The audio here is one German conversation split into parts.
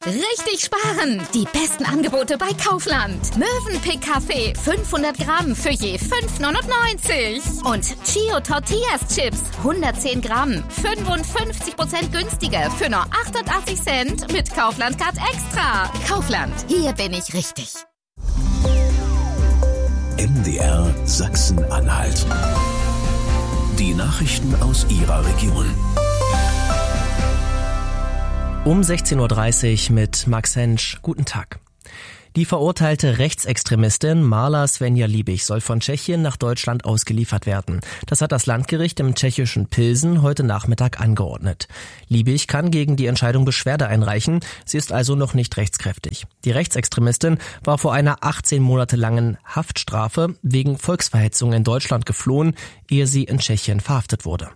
Richtig sparen! Die besten Angebote bei Kaufland. Mövenpick Kaffee 500 Gramm für je 5,99. Und Chio Tortillas Chips 110 Gramm 55% günstiger für nur 88 Cent mit Kaufland Card Extra. Kaufland, hier bin ich richtig. MDR Sachsen-Anhalt. Die Nachrichten aus Ihrer Region. Um 16.30 Uhr mit Max Hensch. Guten Tag. Die verurteilte Rechtsextremistin Marla Svenja Liebig soll von Tschechien nach Deutschland ausgeliefert werden. Das hat das Landgericht im tschechischen Pilsen heute Nachmittag angeordnet. Liebig kann gegen die Entscheidung Beschwerde einreichen. Sie ist also noch nicht rechtskräftig. Die Rechtsextremistin war vor einer 18 Monate langen Haftstrafe wegen Volksverhetzung in Deutschland geflohen, ehe sie in Tschechien verhaftet wurde.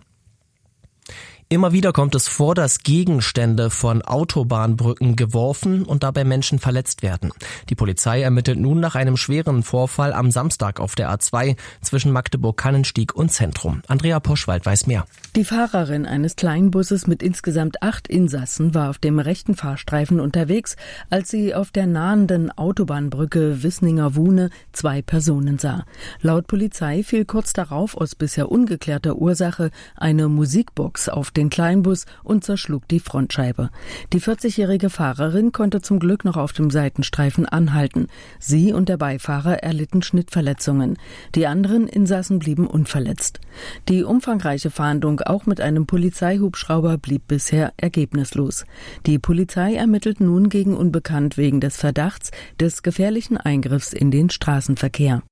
Immer wieder kommt es vor, dass Gegenstände von Autobahnbrücken geworfen und dabei Menschen verletzt werden. Die Polizei ermittelt nun nach einem schweren Vorfall am Samstag auf der A2 zwischen Magdeburg-Kannenstieg und Zentrum. Andrea Poschwald weiß mehr. Die Fahrerin eines Kleinbusses mit insgesamt 8 Insassen war auf dem rechten Fahrstreifen unterwegs, als sie auf der nahenden Autobahnbrücke Wisninger-Wuhne 2 Personen sah. Laut Polizei fiel kurz darauf aus bisher ungeklärter Ursache eine Musikbox auf den Kleinbus und zerschlug die Frontscheibe. Die 40-jährige Fahrerin konnte zum Glück noch auf dem Seitenstreifen anhalten. Sie und der Beifahrer erlitten Schnittverletzungen. Die anderen Insassen blieben unverletzt. Die umfangreiche Fahndung auch mit einem Polizeihubschrauber blieb bisher ergebnislos. Die Polizei ermittelt nun gegen Unbekannt wegen des Verdachts des gefährlichen Eingriffs in den Straßenverkehr.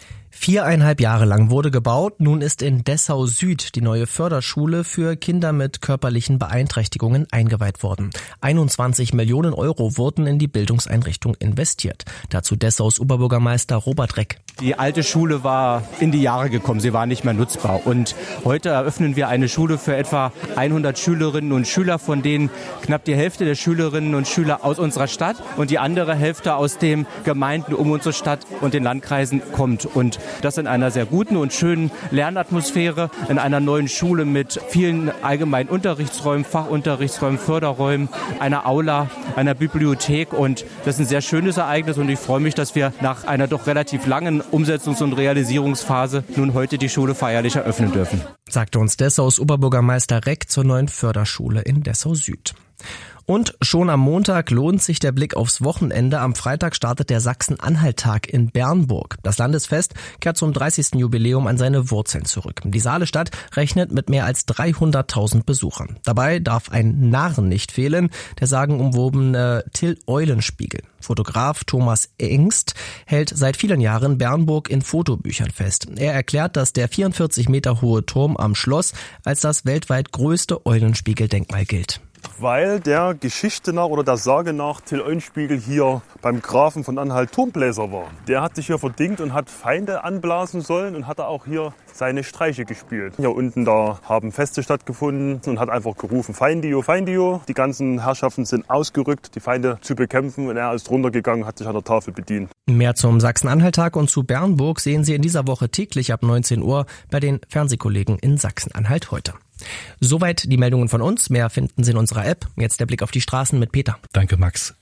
4,5 Jahre lang wurde gebaut. Nun ist in Dessau Süd die neue Förderschule für Kinder mit körperlichen Beeinträchtigungen eingeweiht worden. 21 Millionen Euro wurden in die Bildungseinrichtung investiert. Dazu Dessaus Oberbürgermeister Robert Reck. Die alte Schule war in die Jahre gekommen, sie war nicht mehr nutzbar. Und heute eröffnen wir eine Schule für etwa 100 Schülerinnen und Schüler, von denen knapp die Hälfte der Schülerinnen und Schüler aus unserer Stadt und die andere Hälfte aus den Gemeinden um unsere Stadt und den Landkreisen kommt. Und das in einer sehr guten und schönen Lernatmosphäre, in einer neuen Schule mit vielen allgemeinen Unterrichtsräumen, Fachunterrichtsräumen, Förderräumen, einer Aula, einer Bibliothek. Und das ist ein sehr schönes Ereignis und ich freue mich, dass wir nach einer doch relativ langen Umsetzungs- und Realisierungsphase nun heute die Schule feierlich eröffnen dürfen. Sagte uns Dessaus Oberbürgermeister Reck zur neuen Förderschule in Dessau Süd. Und schon am Montag lohnt sich der Blick aufs Wochenende. Am Freitag startet der Sachsen-Anhalt-Tag in Bernburg. Das Landesfest kehrt zum 30. Jubiläum an seine Wurzeln zurück. Die Saalestadt rechnet mit mehr als 300.000 Besuchern. Dabei darf ein Narren nicht fehlen, der sagenumwobene Till Eulenspiegel. Fotograf Thomas Engst hält seit vielen Jahren Bernburg in Fotobüchern fest. Er erklärt, dass der 44 Meter hohe Turm am Schloss als das weltweit größte Eulenspiegeldenkmal gilt. Weil der Geschichte nach oder der Sage nach Till Eulenspiegel hier beim Grafen von Anhalt Turmbläser war. Der hat sich hier verdingt und hat Feinde anblasen sollen und hat auch hier seine Streiche gespielt. Hier unten da haben Feste stattgefunden und hat einfach gerufen, Feindio, Feindio. Die ganzen Herrschaften sind ausgerückt, die Feinde zu bekämpfen und er ist runtergegangen, hat sich an der Tafel bedient. Mehr zum Sachsen-Anhalt-Tag und zu Bernburg sehen Sie in dieser Woche täglich ab 19 Uhr bei den Fernsehkollegen in Sachsen-Anhalt heute. Soweit die Meldungen von uns. Mehr finden Sie in unserer App. Jetzt der Blick auf die Straßen mit Peter. Danke, Max.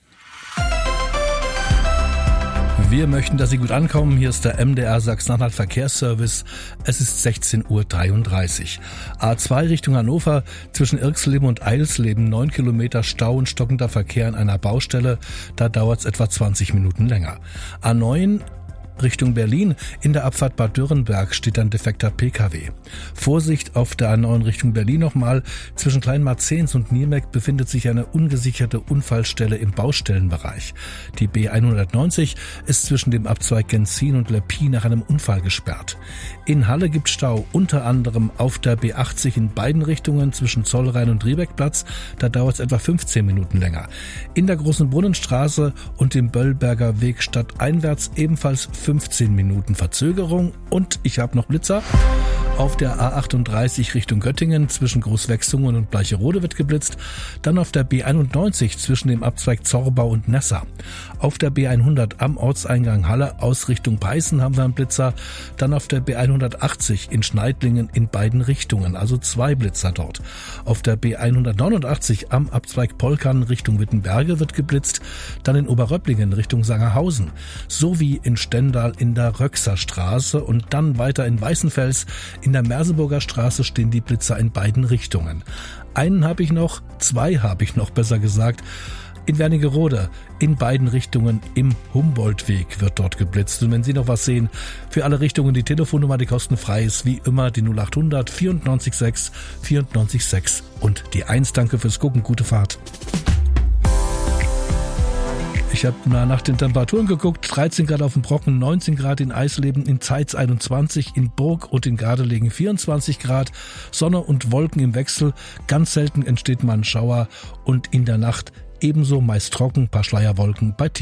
Wir möchten, dass Sie gut ankommen. Hier ist der MDR Sachsen-Anhalt Verkehrsservice. Es ist 16.33 Uhr. A2 Richtung Hannover zwischen Irxleben und Eilsleben 9 Kilometer Stau und stockender Verkehr an einer Baustelle. Da dauert es etwa 20 Minuten länger. A9 Richtung Berlin. In der Abfahrt Bad Dürrenberg steht ein defekter Pkw. Vorsicht auf der A9 Richtung Berlin nochmal. Zwischen Kleinmarzens und Niemek befindet sich eine ungesicherte Unfallstelle im Baustellenbereich. Die B190 ist zwischen dem Abzweig Genzin und Leppi nach einem Unfall gesperrt. In Halle gibt Stau, unter anderem auf der B80 in beiden Richtungen zwischen Zollrhein und Riebeckplatz. Da dauert es etwa 15 Minuten länger. In der Großen Brunnenstraße und dem Böllberger Weg stadteinwärts ebenfalls 15 Minuten Verzögerung und ich habe noch Blitzer. Auf der A38 Richtung Göttingen zwischen Großwechsungen und Bleicherode wird geblitzt. Dann auf der B91 zwischen dem Abzweig Zorbau und Nessa. Auf der B100 am Ortseingang Halle aus Richtung Peißen haben wir einen Blitzer. Dann auf der B180 in Schneidlingen in beiden Richtungen, also 2 Blitzer dort. Auf der B189 am Abzweig Polkern Richtung Wittenberge wird geblitzt. Dann in Oberröpplingen Richtung Sangerhausen. Sowie in Stendal in der Röxerstraße und dann weiter in Weißenfels. In der Merseburger Straße stehen die Blitzer in beiden Richtungen. Zwei habe ich noch besser gesagt. In Wernigerode in beiden Richtungen im Humboldtweg wird dort geblitzt. Und wenn Sie noch was sehen, für alle Richtungen die Telefonnummer, die kostenfrei ist, wie immer die 0800 94 6 94 6 und die 1. Danke fürs Gucken, gute Fahrt. Ich habe mal nach den Temperaturen geguckt, 13 Grad auf dem Brocken, 19 Grad in Eisleben, in Zeitz 21, in Burg und in Gardelegen 24 Grad, Sonne und Wolken im Wechsel, ganz selten entsteht mal ein Schauer und in der Nacht ebenso meist trocken, paar Schleierwolken bei